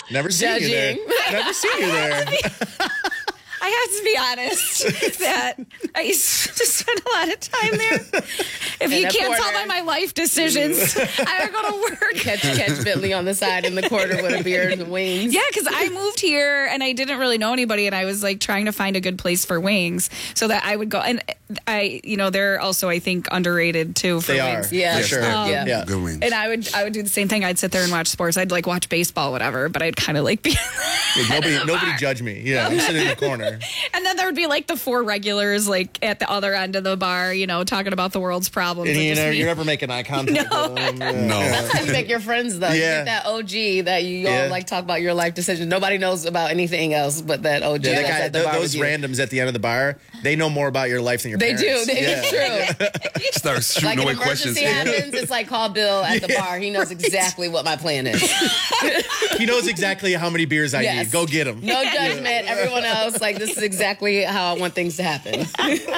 Never seen you there. Never seen you there. I have to be honest that I used to spend a lot of time there. If you can't tell by my life decisions, I would go to work. Catch Bentley on the side in the corner with a beer and wings. Yeah, because I moved here and I didn't really know anybody, and I was like trying to find a good place for wings so that I would go. And they're also, I think, underrated too for wings. Yeah, for sure. Yeah, good wings. And I would do the same thing. I'd sit there and watch sports. I'd like watch baseball, whatever. But I'd kind of like be. Nobody judge me. Yeah, I'm sitting in the corner. And then there would be like the four regulars, like at the other end of the bar, talking about the world's problems. And you're never making eye contact. No. That's how you make your friends, though. Yeah. You get that OG that you all like talk about your life decisions. Nobody knows about anything else but that OG. Yeah, that's at the bar those randoms at the end of the bar, they know more about your life than your They parents. do. It's true. Start shooting Like an away questions. emergency happens, it's like call Bill at the bar. He knows exactly what my plan is. He knows exactly how many beers I need. Go get him. No judgment. Everyone else, like, this is exactly how I want things to happen.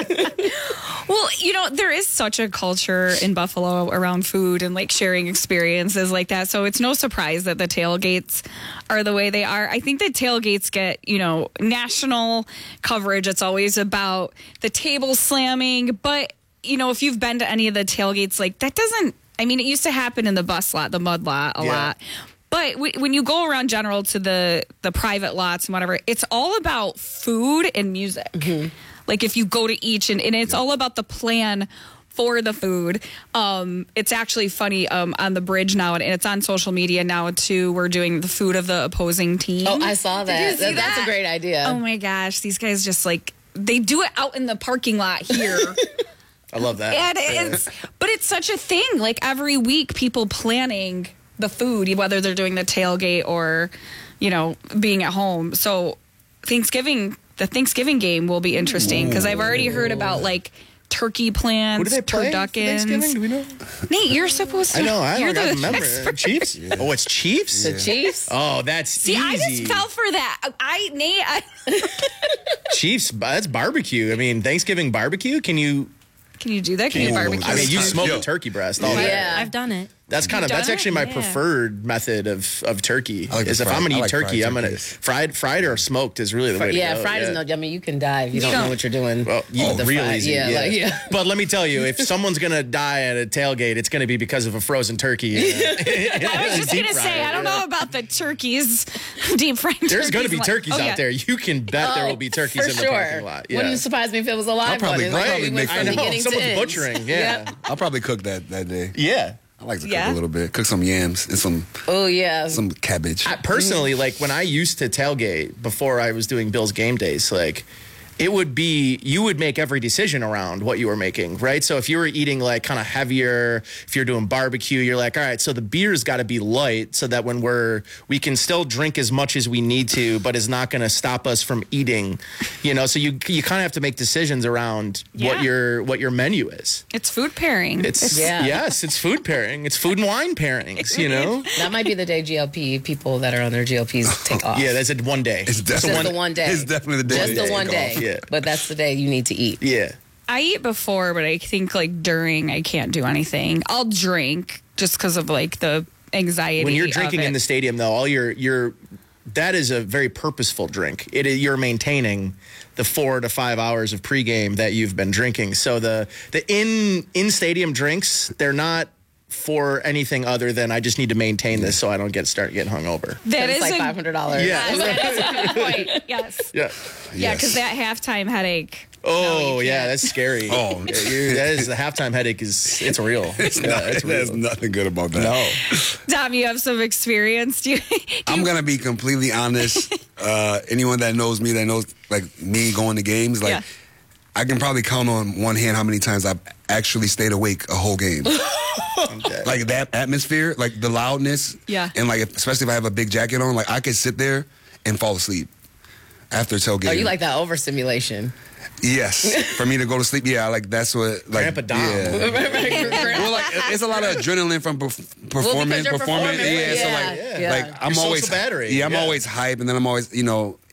Well, there is such a culture in Buffalo around food and like sharing experiences like that. So it's no surprise that the tailgates are the way they are. I think that tailgates get, national coverage. It's always about the table slamming. But, if you've been to any of the tailgates, like that doesn't, it used to happen in the bus lot, the mud lot a lot. But when you go around general to the private lots and whatever, it's all about food and music. Mm-hmm. Like if you go to each, and it's all about the plan for the food. It's actually funny on the bridge now, and it's on social media now too. We're doing the food of the opposing team. Oh, I saw that. Did you see That's that? a great idea. Oh my gosh, these guys just like they do it out in the parking lot here. I love that. And but it's such a thing. Like every week, people planning the food, whether they're doing the tailgate or, being at home. So the Thanksgiving game will be interesting because I've already heard about like turkey plants, Who do they play for turduckens. Thanksgiving? Do we know? Nate, you're supposed to. I know. I you're don't the remember. expert. Chiefs? Yeah. Oh, it's Chiefs? The Chiefs? Oh, that's See, easy. I just fell for that. Chiefs, that's barbecue. Thanksgiving barbecue? Can you do that? Can you barbecue? you smoke a turkey breast all day. Yeah. I've done it. That's actually my preferred method of turkey. I like is if I'm gonna eat turkey, I'm gonna fried fried or smoked is really the way to go. Fried is no. You can die if you don't know what you're doing. Well, real easy. Yeah. But let me tell you, if someone's gonna die at a tailgate, it's gonna be because of a frozen turkey. I was just gonna say, I don't know about the turkeys, deep fried. There's gonna be turkeys out there. You can bet there will be turkeys in the parking lot. Yeah. Wouldn't surprise me if it was a live one. I'll probably make I know someone's butchering. Yeah. I'll probably cook that day. Yeah. I like to cook a little bit. Cook some yams and some cabbage. Personally, like when I used to tailgate before I was doing Bill's Game Days, like it would be, you would make every decision around what you were making, right? So if you were eating like kind of heavier, if you're doing barbecue, you're like, all right, so the beer's got to be light so that when we can still drink as much as we need to, but it's not going to stop us from eating, so you kind of have to make decisions around what your menu is. It's food pairing. Yes, it's food pairing. It's food and wine pairings, That might be the day GLP people that are on their GLPs take off. Yeah, that's one day. It's definitely the one day. It's definitely the day. Just the one day. Yeah. But that's the day you need to eat. Yeah. I eat before, but I think like during I can't do anything. I'll drink just because of like the anxiety. When you're drinking in the stadium, though, all that is a very purposeful drink. You're maintaining the 4 to 5 hours of pregame that you've been drinking. So the in stadium drinks, they're not for anything other than I just need to maintain this so I don't start getting hungover. That is like $500. Yeah. That's a good point. Yes. Yeah. Yeah, because that halftime headache. Oh, yeah, that's scary. Oh, that is the halftime headache it's real. It's there's nothing good about that. No. Dom, you have some experience. I'm going to be completely honest. Anyone that knows me, that knows like me going to games, like I can probably count on one hand how many times I've actually stayed awake a whole game. Okay. Like that atmosphere, like the loudness. Yeah. And like, especially if I have a big jacket on, like I could sit there and fall asleep after tailgate. Oh, you like that overstimulation? Yes. For me to go to sleep, like that's what. Like, Grandpa Dom. Yeah. Well, like it's a lot of adrenaline from performing. performing. Yeah. So like I'm Your always social battery. I'm always hype, and then I'm always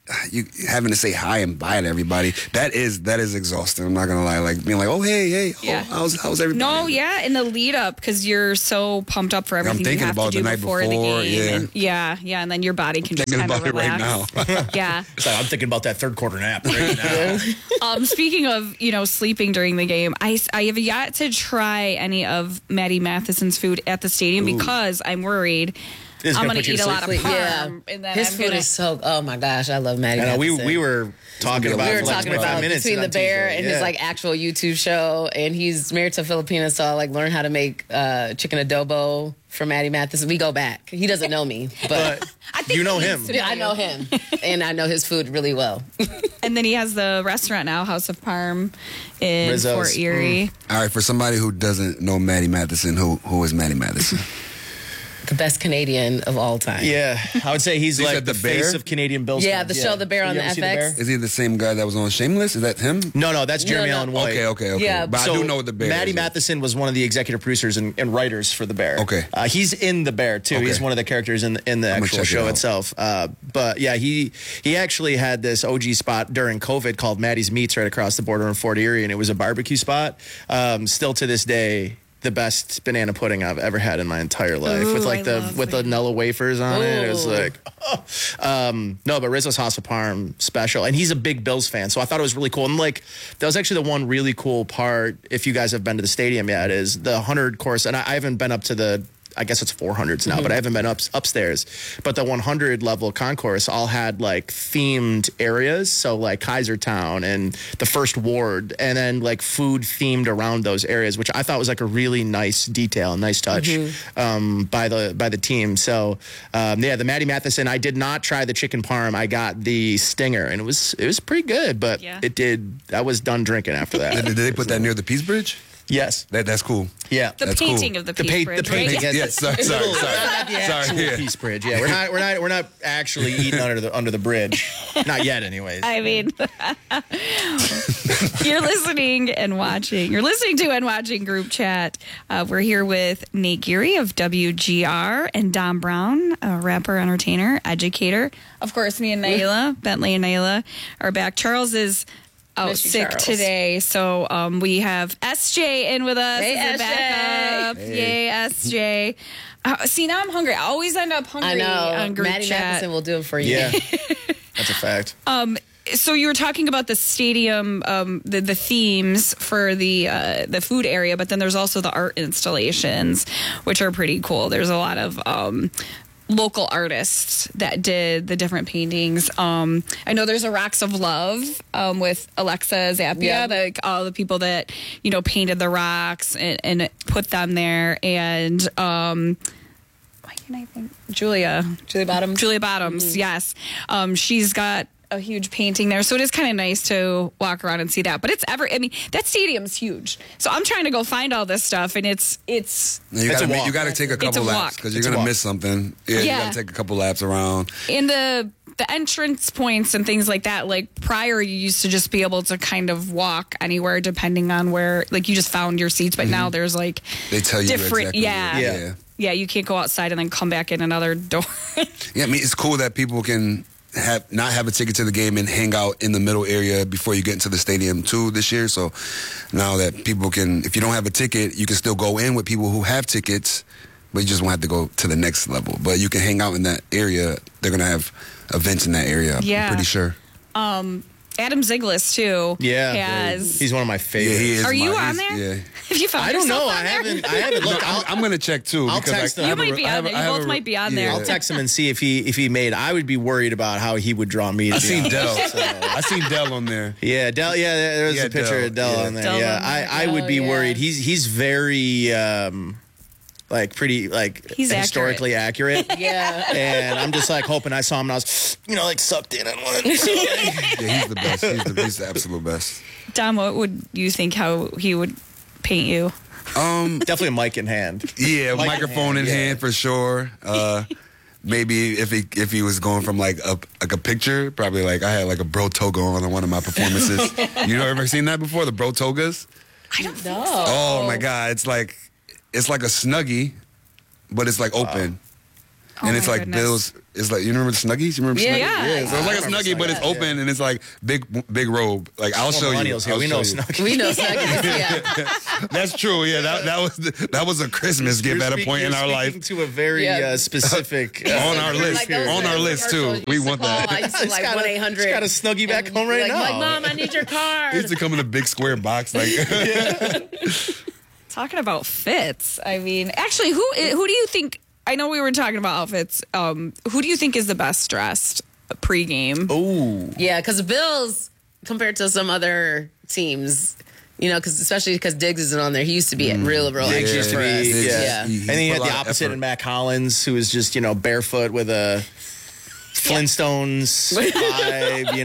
you having to say hi and bye to everybody. That is exhausting. I'm not gonna lie. Like being like, oh hey, how's everybody? No, yeah, in the lead up because you're so pumped up for everything you have to do before the game. Yeah. And, and then your body can just thinking kind of about relax. it right now. Yeah. So I'm thinking about that third quarter nap right now. Speaking of sleeping during the game, I have yet to try any of Maddie Matheson's food at the stadium because I'm worried. I'm going to eat a lot of parm. Yeah. And then His food is so, oh my gosh, I love Maddie Matheson. We were talking about Between the Bear and his like actual YouTube show, and he's married to a Filipina, so I like learn how to make chicken adobo for Maddie Matheson. We go back. He doesn't know me, but I think you know him. I know him, and I know his food really well. And then he has the restaurant now, House of Parm, in Rizzo's. Fort Erie. All right, for somebody who doesn't know Maddie Matheson, who is Maddie Matheson? The best Canadian of all time. Yeah, I would say he's You like said the the face Bear? of Canadian Bills. Yeah, fans. the show The Bear on You the ever see FX. Bear? Is he the same guy that was on Shameless? Is that him? No, that's Jeremy No. Allen White. Okay. Yeah. But I do know what the Bear Maddie is. Matheson was one of the executive producers and writers for The Bear. Okay. He's in The Bear, too. Okay. He's one of the characters in the actual check it show out. itself. But, yeah, he actually had this OG spot during COVID called Maddie's Meats right across the border in Fort Erie, and it was a barbecue spot. Still to this day, the best banana pudding I've ever had in my entire life. Ooh, with like I the love Nella wafers on it. It was Ooh. like, no, but Rizzo's House of Parm special. And he's a big Bills fan, so I thought it was really cool. And like, that was actually the one really cool part, if you guys have been to the stadium yet, is the 100 course. And I haven't been up to the, I guess it's 400s now, but I haven't been upstairs. But the 100 level concourse all had like themed areas. So like Kaisertown and the First Ward, and then like food themed around those areas, which I thought was like a really nice detail, nice touch by the team. So the Maddie Matheson, I did not try the chicken parm. I got the stinger, and it was pretty good, but I was done drinking after that. Did they put that near the Peace Bridge? Yes. That's cool. Yeah. The That's painting cool. of the Peace Bridge, right? Yes. Sorry. Yeah. Peace Bridge. Yeah, we're not actually eating under the bridge. Not yet, anyways. I mean, you're listening to and watching Group Chat. We're here with Nate Geary of WGR and Dom Brown, a rapper, entertainer, educator. Of course, me and Naila, Bentley and Naila are back. Charles is out sick today, so we have SJ in with us. Hey, as a SJ. backup. Hey. Yay, SJ. See, now I'm hungry. I always end up hungry I know. on Group Maddie Chat. Matheson will do it for you. Yeah, that's a fact. So you were talking about the stadium, the themes for the food area, but then there's also the art installations, which are pretty cool. There's a lot of local artists that did the different paintings. I know there's a Rocks of Love with Alexa Zappia, like all the people that painted the rocks and put them there, and why can I think Julia Bottoms, yes, she's got a huge painting there, so it is kind of nice to walk around and see that. But that stadium's huge, so I'm trying to go find all this stuff, and it's You got to take a couple laps because you're going to miss something. Yeah, you got to take a couple laps around. In the entrance points and things like that, like prior you used to just be able to kind of walk anywhere depending on where, like, you just found your seats, but now there's like They tell you different exactly. Yeah, you can't go outside and then come back in another door. Yeah, I mean, it's cool that people can not have a ticket to the game and hang out in the middle area before you get into the stadium too this year. So now that people can, if you don't have a ticket, you can still go in with people who have tickets, but you just won't have to go to the next level. But you can hang out in that area. They're going to have events in that area, I'm pretty sure. Adam Ziglis too. Yeah, he's one of my favorites. Yeah, he is. Are you on there? Yeah. Have you found I don't know. yourself I on there? haven't looked. I'm going to check too. I'll because text him. I You have a- might be I have on a- there. I You have both a- might be on there. I'll text him and see if he made. I would be worried about how he would draw me. I seen Dell. I seen Dell on there. Yeah, Dell. Yeah, there was Yeah, a picture Dell. of Dell Yeah. on there. Dell yeah, on there. I would be Oh, yeah. worried. He's very pretty He's historically accurate. Yeah. And I'm just like hoping I saw him and I was like sucked in on one. So, Yeah, he's the best. He's the absolute best. Dom, what would you think how he would paint you? definitely a mic in hand. Yeah, Mic in microphone in hand, hand for sure. Maybe if he was going from like a picture, probably like I had like a bro toga on one of my performances. You know, ever seen that before? The bro togas? I don't No. Oh my God, it's like a Snuggie, but it's like open. and it's my like goodness. Bills. It's like, you remember the Snuggies? You remember Yeah, Snuggies? yeah. So it's like a remember Snuggie, but it's Snuggies, open and it's like big robe. Like I'll show you. Millennials here, I'll we show know you. Snuggies. We know Snuggies. Yeah. That's true. Yeah, that was a Christmas gift at a point in our life. To a very Yeah. specific On our list. Like those On our list too. commercials We used to want call. I that. used to like got a- 1-800. it's got a Snuggie back and home right like, now. Like, Mom, I need your It card. used to come in a big square box. Like Talking about fits, I mean, actually, who do you think? I know we were talking about outfits. Who do you think is the best dressed pregame? Oh, Yeah, because the Bills, compared to some other teams, you know, especially because Diggs isn't on there. He used to be real Diggs used to be, dressed. yeah. And then you had the opposite in Mac Hollins, who was just, barefoot with a Flintstones vibe,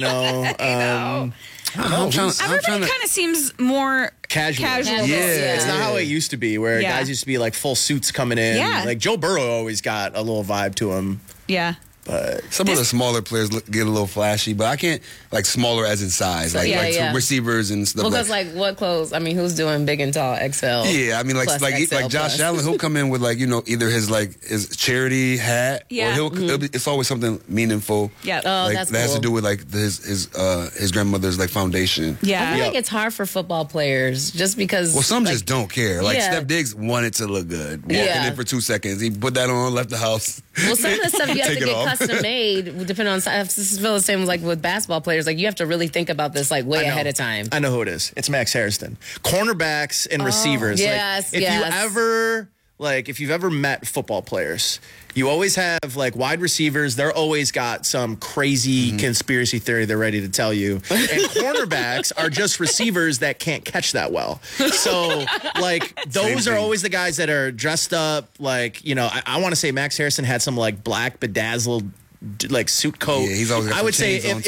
Everybody kind of seems more Casual. Casual. Yeah. It's not how it used to be, where Yeah. guys used to be like full suits coming in. Yeah. Like Joe Burrow always got a little vibe to him. Yeah. But some of the smaller players get a little flashy, but I can't like smaller as in size, like receivers and stuff. Well, because like what clothes? I mean, who's doing big and tall XL? Yeah, I mean, like plus like XL Josh plus. Allen, he'll come in with like either his charity hat, Yeah. or it's always something meaningful. Yeah. Oh, like, that's that has to cool. do with like his grandmother's like foundation. Yeah. I feel like Yep. it's hard for football players just because. Well, some like, just don't care. Like Yeah. Steph Diggs wanted to look good, walking Yeah. in for 2 seconds. He put that on, left the house. Well, some of the stuff you have Take to it get off. custom made, depending on. I feel the same like with basketball players. Like you have to really think about this like way I know. ahead of time. I know who it is. It's Max Harrison. Cornerbacks and receivers. yes, like, yes. if you've ever met football players, you always have like wide receivers. They're always got some crazy conspiracy theory they're ready to tell you. And cornerbacks are just receivers that can't catch that well. So like those are thing. always the guys that are dressed up. Like, I want to say Max Harrison had some like black bedazzled like suit coat. Yeah, he's always got I some would say chains on,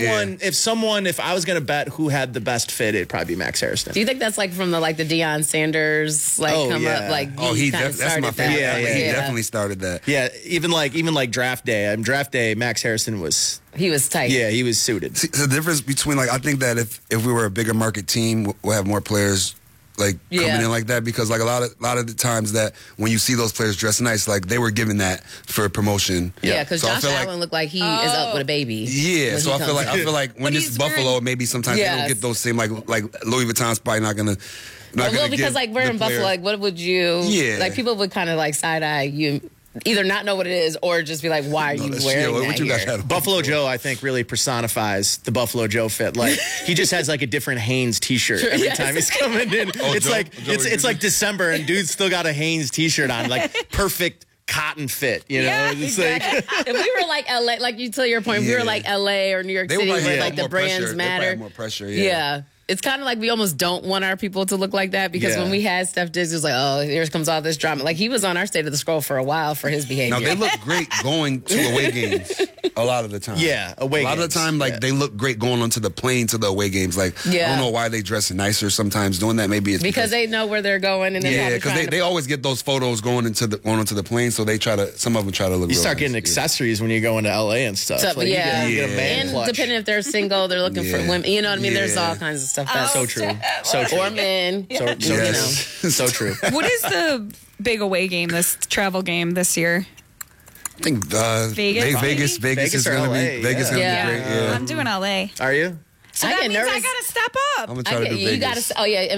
if I was going to bet who had the best fit, it'd probably be Max Harrison. Do you think that's like from the Deion Sanders Oh, come yeah. up like Oh, that's my started favorite. that? Yeah, He definitely started that. Yeah, even like draft day. Draft day, Max Harrison was He was tight. he was suited. See, the difference between I think that if we were a bigger market team, we'll have more players coming in like that, because like a lot of the times that when you see those players dressed nice, like they were given that for promotion. Yeah, because So I Josh feel Allen looked like he is up with a baby. Yeah, when so he I comes feel like when But this he's is Buffalo, wearing- maybe sometimes they Yes. don't get those same like Louis Vuitton's probably not gonna. Well, because like we're in Buffalo, like what would you? Yeah. Like people would kind of like side eye you, either not know what it is or just be like, why are you wearing that what you here? got? Buffalo Joe, I think, really personifies the Buffalo Joe fit. Like he just has like a different Hanes T-shirt every Yes. time he's coming in. It's Joe- like Joe it's like December and dude's still got a Hanes T-shirt on, like perfect cotton fit. Yeah, it's exactly. like If we were like LA, like you tell your point, we were Yeah. like LA or New York They City, would where probably like have the more brands pressure. They probably matter. have more pressure. Yeah. It's kind of like we almost don't want our people to look like that, because Yeah. when we had Steph Diggs, it was like, oh, here comes all this drama. Like he was on our State of the Scroll for a while for his behavior. Now they look great going to away games a lot of the time. Yeah, away A lot of games. the time, like Yeah. they look great going onto the plane to the away games. Like I Yeah. don't know why they dress nicer sometimes doing that. Maybe it's because they know where they're going, and yeah, because because they always get those photos going onto the plane, so they some of them try to look. you real start nice. getting accessories when you go into LA and stuff. So, Like, yeah. you get a man and clutch. depending if they're single, they're looking for Yeah. women. You know what I mean? There's Yeah. all kinds of stuff. That's So true. So true. Or men. So Yes. so true. What is the big away game, this travel game this year? I think Vegas, Vegas Vegas is or gonna LA, be Vegas yeah. gonna Yeah. be great. Yeah. I'm doing LA. Are you? So I that get means I nervous. gotta step up. I'm gonna try to do You Vegas. gotta. Oh yeah,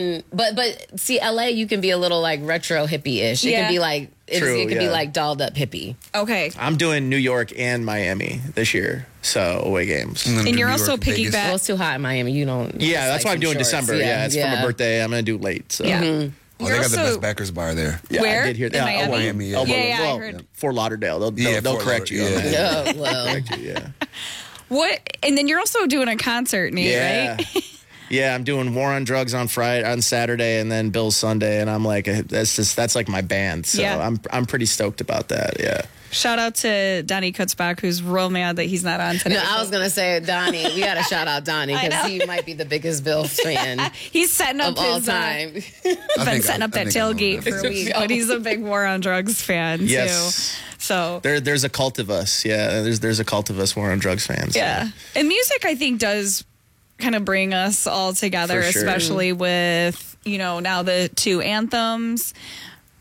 but see, LA, you can be a little like retro hippie-ish. It Yeah. can be like True, it can be yeah. like dolled up hippie. Okay. I'm doing New York and Miami this year, so away games. I'm gonna And do you're New also York, picking Vegas. back- Well, it's too hot in Miami. You don't. Yeah, it's that's like why I'm some doing shorts. December. Yeah, it's for my birthday. I'm gonna do late. So. Yeah. Oh, they You're got the also- best backers bar there. Yeah, Where? I did hear In that. Miami? Miami, yeah. Yeah, I heard. Fort Lauderdale. They'll Fort correct you on Lauderdale, that. Oh well. Yeah. What? And then you're also doing a concert, Nate, Yeah. right? Yeah, I'm doing War on Drugs on Saturday, and then Bill's Sunday, and I'm like, that's like my band. So Yeah. I'm pretty stoked about that. Yeah. Shout out to Donnie Kutzbach, who's real mad that he's not on today. No, I was gonna say Donnie. We gotta shout out Donnie I because know. he might be the biggest Bills fan He's setting up of all his time. been setting up that tailgate for a that. week, but he's a big War on Drugs fan Yes. too. So There's a cult of us. Yeah. There's a cult of us War on Drugs fans. yeah, and music I think does kind of bring us all together, For sure. especially with now the two anthems.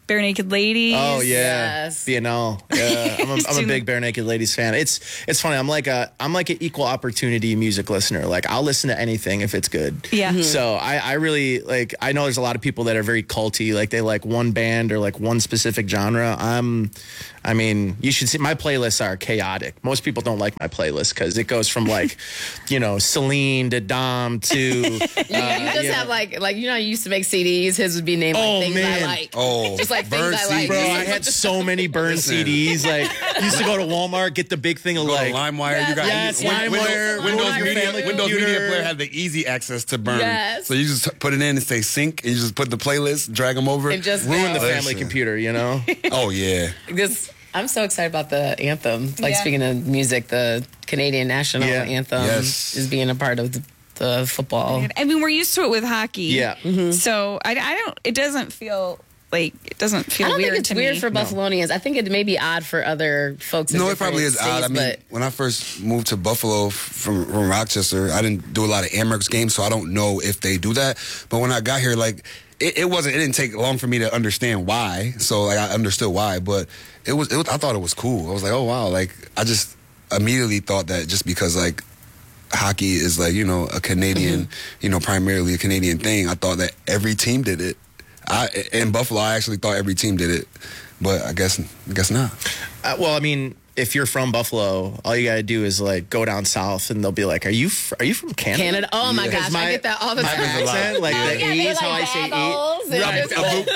Bare Naked Ladies. Oh yeah, Yes. BNL. Yeah, I'm a big Bare Naked Ladies fan. It's funny. I'm like an equal opportunity music listener. Like I'll listen to anything if it's good. Yeah. So I really like. I know there's a lot of people that are very culty. Like they like one band or like one specific genre. I mean, you should see my playlists are chaotic. Most people don't like my playlist because it goes from like, Celine to Dom to. You just have like you used to make CDs. His would be named like things man. I like. Oh, Just like Burn things I like. CDs. Bro, I had so many burned CDs. Like, used to go to Walmart, get the big thing of Go to like. LimeWire. You got Yes, Windows LimeWire, Windows go to your Media. family Windows computer. Media Player had the easy access to burn. Yes. So you just put it in and say sync, and you just put the playlist, drag them over, And just Ruin the go. family computer, Oh yeah. I'm so excited about the anthem. Like Yeah. speaking of music, the Canadian national Yeah. anthem Yes. is being a part of the football. I mean, we're used to it with hockey. Yeah. So I don't. It doesn't feel weird. I don't think it's to weird me. for Buffalonians. I think it may be odd for other folks. in No, it different probably is states, odd. I mean, but when I first moved to Buffalo from Rochester, I didn't do a lot of Amerks games, so I don't know if they do that. But when I got here, like, it didn't take long for me to understand why. So, like, I understood why, but I thought it was cool. I was like, oh, wow. Like, I just immediately thought that just because, like, hockey is, like, a Canadian, primarily a Canadian thing, I thought that every team did it. In Buffalo, I actually thought every team did it, but I guess not. Well, I mean, if you're from Buffalo, all you gotta do is like go down south, and they'll be like, "Are you from Canada?" Canada. Oh my gosh, I get that all the my time. accent, like the E's, how I say eggs.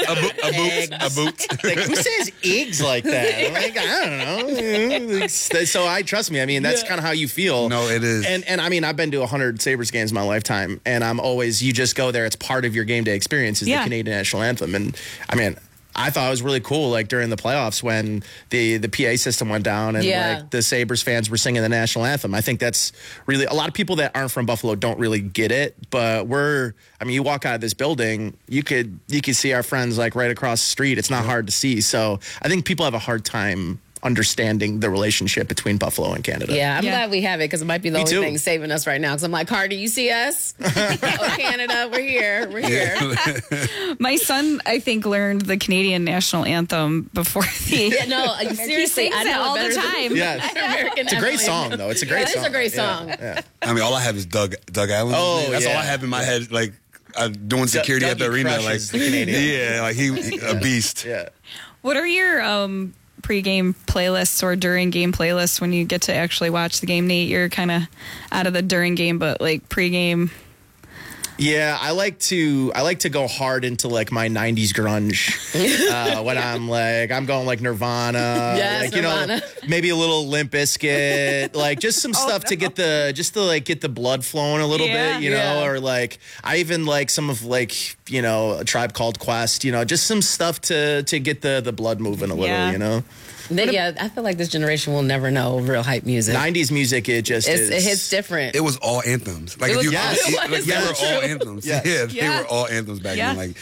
A boot. Like, who says eggs like that? I'm like, I don't know. So trust me. I mean, that's kind of how you feel. No, it is. And I mean, I've been to 100 Sabres games in my lifetime, and I'm always, you just go there. It's part of your game day experience is the Canadian national anthem. And I mean, I thought it was really cool, like during the playoffs when the PA system went down and like the Sabres fans were singing the national anthem. I think that's really, a lot of people that aren't from Buffalo don't really get it, but you walk out of this building, you could see our friends like right across the street. It's not hard to see. So I think people have a hard time understanding the relationship between Buffalo and Canada. Yeah, I'm glad we have it because it might be the only too. thing saving us right now. Because I'm like, Cardi, you see us? Oh, Canada, we're here. We're here. My son, I think, learned the Canadian national anthem before the. Yeah, no, He seriously, sings I it know all it the better than time. Yes. American It's a great national song, anthem. though. It's a great song. It's a great Yeah, song. yeah. I mean, all I have is Doug Allen. Oh, That's all I have in my head. Like doing security at the Dougie arena. Like crushes the Canadian. yeah, like he a beast. Yeah. What are your pre-game playlists or during game playlists when you get to actually watch the game? Nate, you're kind of out of the during game, but like pre-game. Yeah, I like to go hard into like my 90s grunge when I'm going like Nirvana, Yes, like Nirvana. maybe a little Limp Bizkit, like just some stuff to get the blood flowing a little bit, or like I even like some of like A Tribe Called Quest, just some stuff to get the blood moving a little, Yeah, I feel like this generation will never know real hype music. 90s music, it just is. It hits different. It was all anthems. Like It if was- you, Yes. like, they were all anthems. Yes. Yeah, they were all anthems back then. Like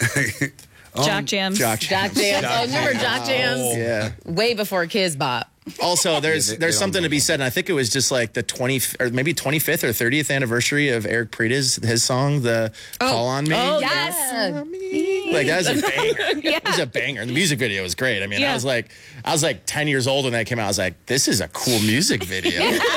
Jock jams. Jock Jock Jams. Oh, remember Jock Jams? Yeah. Way before Kids Bop. Also, there's they don't something know to be said, and I think it was just like the 20th or maybe 25th or 30th anniversary of Eric Prida's his song, the "Call on Me." Oh, Yes. Like that was a banger. It was a banger. The music video was great. I mean, Yeah. I was like 10 years old when that came out. I was like, this is a cool music video.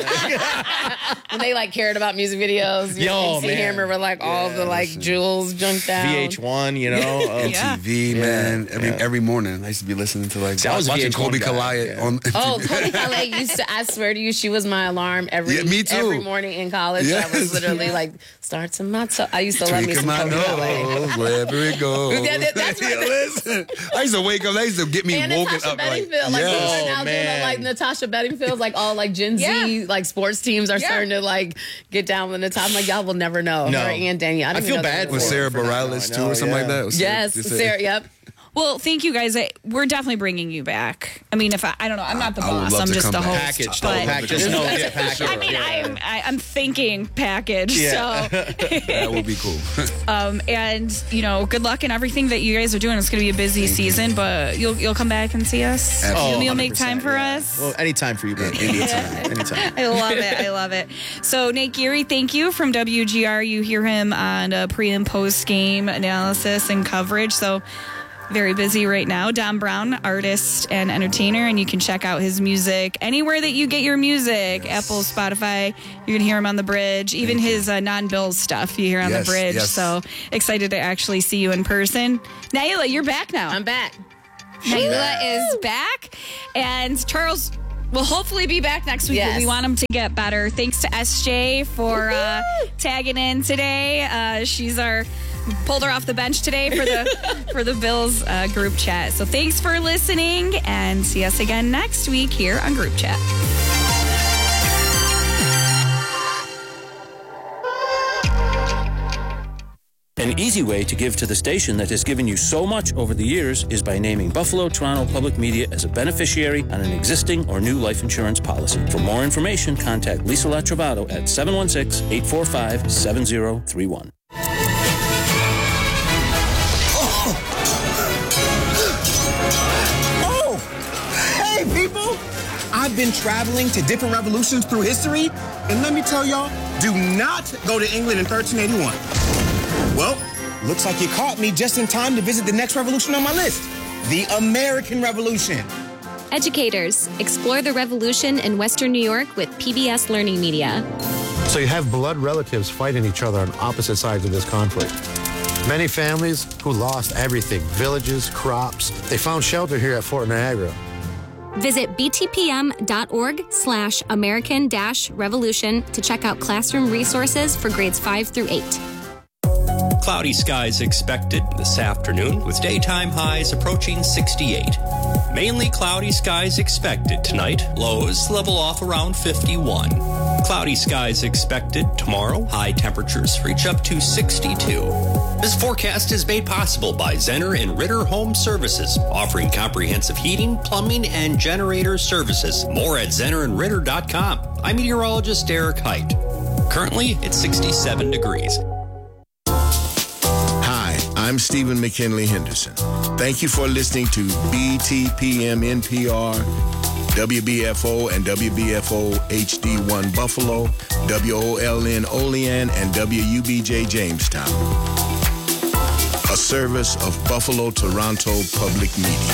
When they like cared about music videos. Yo, MC man. Hammer with like all the like jewels junked out. VH1, Yeah. TV, man. Every morning I used to be listening to like I was a watching VH1 Kobe guy, Kalaya yeah. on. Oh, Kobe Calais used to, I swear to you, she was my alarm Yeah, me too. every morning in college. I Yes. was literally like, start to my toe. I used to love me Tweaking some my Kobe Calais. nose wherever it goes. Yeah, that's right. Yeah, listen, I used to wake up. That used to get me And woken Natasha up. Like, Bedingfield, like yes. people are now doing man. it, like Natasha Bedingfield, like all like Gen Z, like sports teams are starting to like get down with Natasha. I'm like, y'all will never know. No. Her and Danielle. I didn't feel even know bad they with were- Sarah for not Bareilles knowing. too, or something like Yeah. that. Was Yes, just Sarah. Yep. Well, thank you guys. We're definitely bringing you back. I mean, if I don't know, I'm not the I would boss. love I'm to just come the back. host. Package, but- double package. Just know it's package. I mean, I'm thinking package. Yeah. So, That would be cool. and good luck in everything that you guys are doing. It's going to be a busy season, but you'll come back and see us. Absolutely. You'll make 100%, time for yeah. us. Well, anytime for you, man. Anytime. I love it. I love it. So, Nate Geary, thank you from WGR. You hear him on pre and post game analysis and coverage. So, very busy right now. Dom Brown, artist and entertainer, and you can check out his music anywhere that you get your music. Yes. Apple, Spotify. You can hear him on the bridge. Even his non-Bills stuff you hear on the bridge. Yes. So excited to actually see you in person. Naila, you're back now. I'm back. Naila is back, and Charles will hopefully be back next week. Yes. But we want him to get better. Thanks to SJ for tagging in today. She's pulled her off the bench today for the Bills group chat. So thanks for listening, and see us again next week here on Group Chat. An easy way to give to the station that has given you so much over the years is by naming Buffalo Toronto Public Media as a beneficiary on an existing or new life insurance policy. For more information, contact Lisa Latrovato at 716-845-7031. Oh! Hey, people! I've been traveling to different revolutions through history, and let me tell y'all, do not go to England in 1381. Well, looks like you caught me just in time to visit the next revolution on my list, the American Revolution. Educators, explore the revolution in Western New York with PBS Learning Media. So you have blood relatives fighting each other on opposite sides of this conflict. Many families who lost everything, villages, crops, they found shelter here at Fort Niagara. Visit btpm.org/American-Revolution to check out classroom resources for grades 5 through 8. Cloudy skies expected this afternoon with daytime highs approaching 68. Mainly cloudy skies expected tonight. Lows level off around 51. Cloudy skies expected tomorrow. High temperatures reach up to 62. This forecast is made possible by Zenner and Ritter Home Services, offering comprehensive heating, plumbing, and generator services. More at ZennerandRitter.com. I'm meteorologist Derek Height. Currently, it's 67 degrees. I'm Stephen McKinley Henderson. Thank you for listening to BTPM NPR, WBFO and WBFO HD1 Buffalo, WOLN Olean, and WUBJ Jamestown. A service of Buffalo Toronto Public Media.